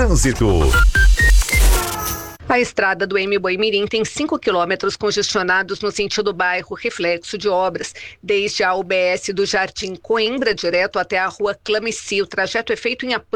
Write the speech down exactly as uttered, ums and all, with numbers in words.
Trânsito. A estrada do M. Boimirim tem cinco quilômetros congestionados no sentido bairro, reflexo de obras, desde a U B S do Jardim Coimbra, direto até a rua Clameci. O trajeto é feito em